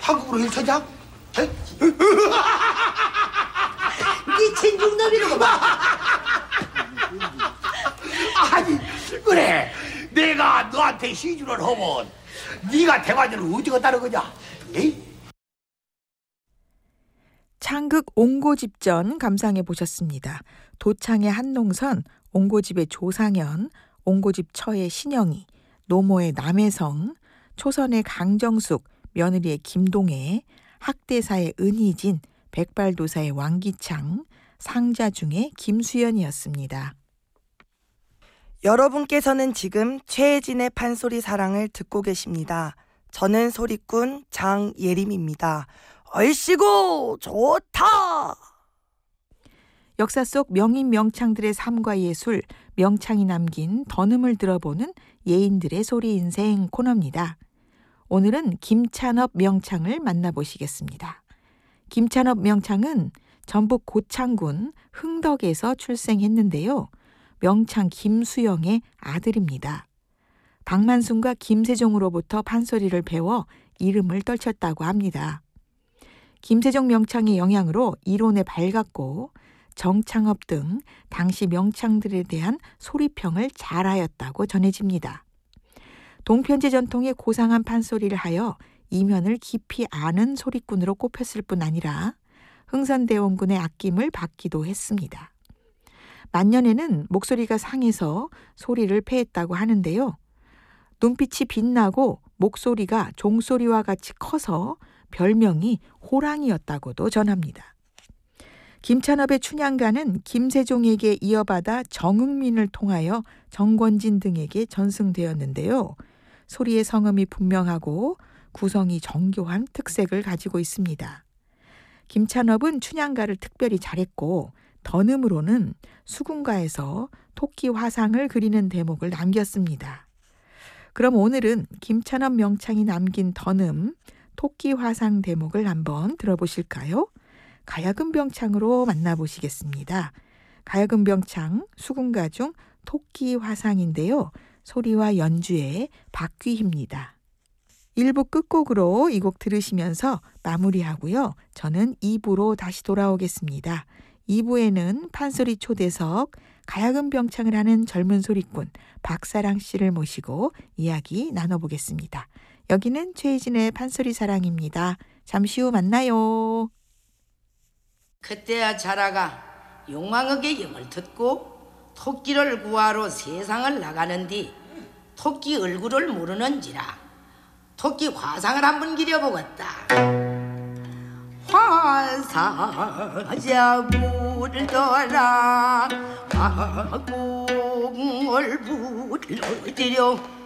한국으로 일터냐? 미친 중놈이라고 봐. 아니 그래 내가 너한테 시주를 하면 네가 대관절을 어디가 따는 거냐? 에이? 창극 옹고집전 감상해 보셨습니다. 도창의 한농선, 옹고집의 조상현, 옹고집 처의 신영이, 노모의 남해성, 초선의 강정숙, 며느리의 김동애, 학대사의 은희진, 백발도사의 왕기창, 상자중의 김수연이었습니다. 여러분께서는 지금 최혜진의 판소리 사랑을 듣고 계십니다. 저는 소리꾼 장예림입니다. 얼씨구 좋다! 역사 속 명인 명창들의 삶과 예술, 명창이 남긴 던음을 들어보는 예인들의 소리 인생 코너입니다. 오늘은 김찬업 명창을 만나보시겠습니다. 김찬업 명창은 전북 고창군 흥덕에서 출생했는데요. 명창 김수영의 아들입니다. 박만순과 김세종으로부터 판소리를 배워 이름을 떨쳤다고 합니다. 김세종 명창의 영향으로 이론에 밝았고 정창업 등 당시 명창들에 대한 소리평을 잘하였다고 전해집니다. 동편제 전통의 고상한 판소리를 하여 이면을 깊이 아는 소리꾼으로 꼽혔을 뿐 아니라 흥선대원군의 아낌을 받기도 했습니다. 만년에는 목소리가 상해서 소리를 폐했다고 하는데요. 눈빛이 빛나고 목소리가 종소리와 같이 커서 별명이 호랑이였다고도 전합니다. 김찬업의 춘향가는 김세종에게 이어받아 정응민을 통하여 정권진 등에게 전승되었는데요. 소리의 성음이 분명하고 구성이 정교한 특색을 가지고 있습니다. 김찬업은 춘향가를 특별히 잘했고 던음으로는 수군가에서 토끼 화상을 그리는 대목을 남겼습니다. 그럼 오늘은 김찬업 명창이 남긴 던음 토끼 화상 대목을 한번 들어보실까요? 가야금 병창으로 만나보시겠습니다. 가야금 병창 수군가 중 토끼 화상인데요. 소리와 연주의 박귀희입니다. 1부 끝곡으로 이 곡 들으시면서 마무리하고요. 저는 2부로 다시 돌아오겠습니다. 2부에는 판소리 초대석 가야금 병창을 하는 젊은 소리꾼 박사랑 씨를 모시고 이야기 나눠보겠습니다. 여기는 최혜진의 판소리 사랑입니다. 잠시 후 만나요. 그때야 자라가 용왕의 영을 듣고 토끼를 구하러 세상을 나가는 뒤 토끼 얼굴을 모르는지라 토끼 화상을 한번 기려보겠다. 화사자 불더라 화공을 불러드려